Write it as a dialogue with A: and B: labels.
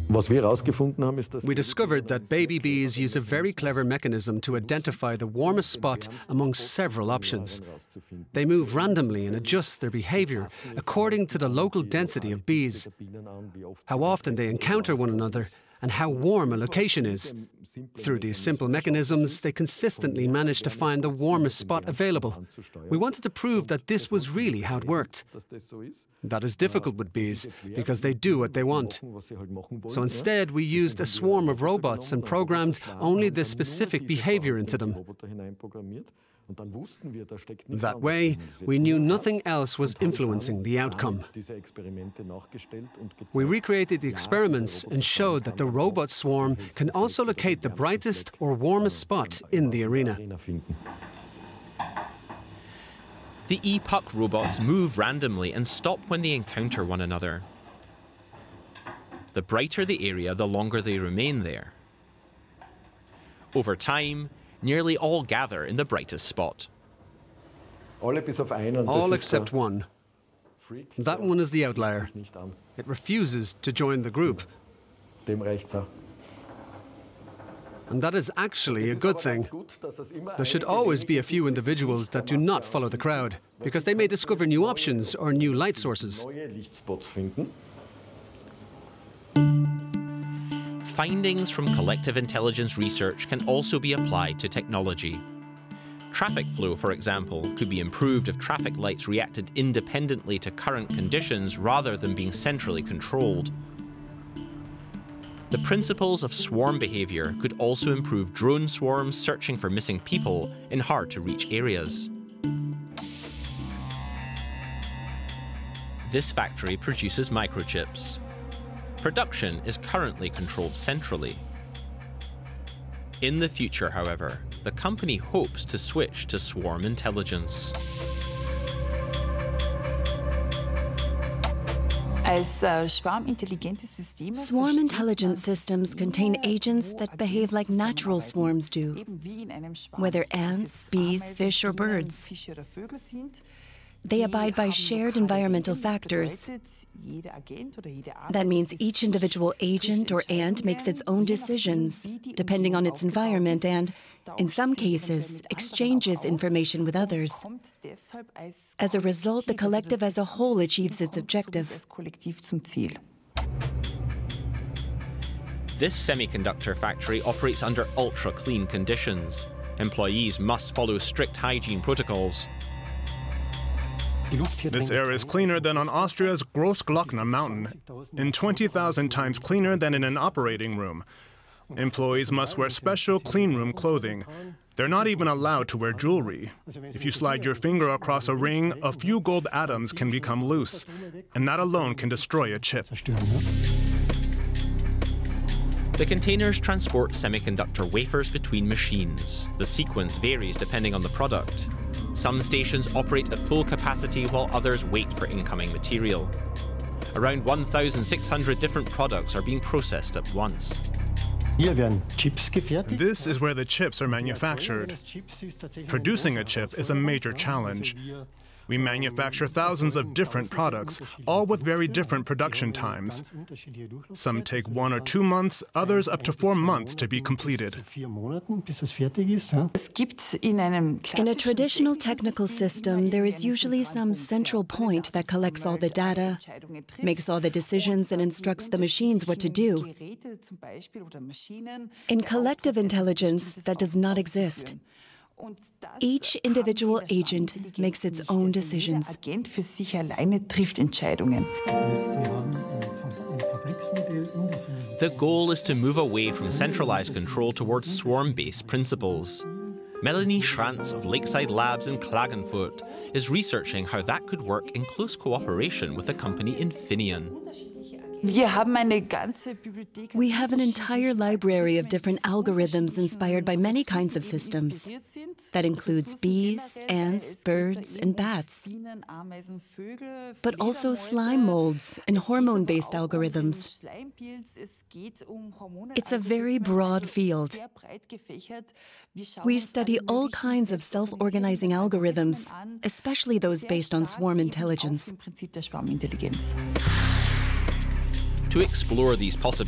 A: We discovered that baby bees use a very clever mechanism to identify the warmest spot among several options. They move randomly and adjust their behavior according to the local density of bees, how often they encounter one another, and how warm a location is. Through these simple mechanisms, they consistently manage to find the warmest spot available. We wanted to prove that this was really how it worked. That is difficult with bees, because they do what they want. So instead, we used a swarm of robots and programmed only the specific behavior into them. That way, we knew nothing else was influencing the outcome. We recreated the experiments and showed that the robot swarm can also locate the brightest or warmest spot in the arena.
B: The ePuck robots move randomly and stop when they encounter one another. The brighter the area, the longer they remain there. Over time, nearly all gather in the brightest spot.
A: All except one. That one is the outlier. It refuses to join the group. And that is actually a good thing. There should always be a few individuals that do not follow the crowd, because they may discover new options or new light sources.
B: Findings from collective intelligence research can also be applied to technology. Traffic flow, for example, could be improved if traffic lights reacted independently to current conditions rather than being centrally controlled. The principles of swarm behavior could also improve drone swarms searching for missing people in hard-to-reach areas. This factory produces microchips. Production is currently controlled centrally. In the future, however, the company hopes to switch to swarm intelligence.
C: Swarm intelligence systems contain agents that behave like natural swarms do, whether ants, bees, fish, or birds. They abide by shared environmental factors. That means each individual agent or ant makes its own decisions, depending on its environment, and, in some cases, exchanges information with others. As a result, the collective as a whole achieves its objective.
B: This semiconductor factory operates under ultra-clean conditions. Employees must follow strict hygiene protocols.
D: This air is cleaner than on Austria's Großglockner mountain, and 20,000 times cleaner than in an operating room. Employees must wear special cleanroom clothing. They're not even allowed to wear jewelry. If you slide your finger across a ring, a few gold atoms can become loose, and that alone can destroy a chip.
B: The containers transport semiconductor wafers between machines. The sequence varies depending on the product. Some stations operate at full capacity while others wait for incoming material. Around 1,600 different products are being processed at once.
D: This is where the chips are manufactured. Producing a chip is a major challenge. We manufacture thousands of different products, all with very different production times. Some take 1 or 2 months, others up to 4 months to be completed.
C: In a traditional technical system, there is usually some central point that collects all the data, makes all the decisions, and instructs the machines what to do. In collective intelligence, that does not exist. Each individual agent makes its own decisions.
B: The goal is to move away from centralized control towards swarm-based principles. Melanie Schranz of Lakeside Labs in Klagenfurt is researching how that could work in close cooperation with the company Infineon.
C: We have an entire library of different algorithms inspired by many kinds of systems. That includes bees, ants, birds, and bats. But also slime molds and hormone-based algorithms. It's a very broad field. We study all kinds of self-organizing algorithms, especially those based on swarm intelligence.
B: To explore these possibilities,